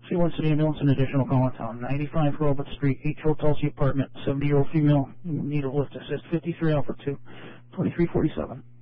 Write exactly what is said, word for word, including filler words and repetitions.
She wants an ambulance and additional call in town. ninety-five Robert Street, H Hotel C apartment, seventy-year-old female, need a lift assist, fifty-three Alpha two, twenty-three forty-seven.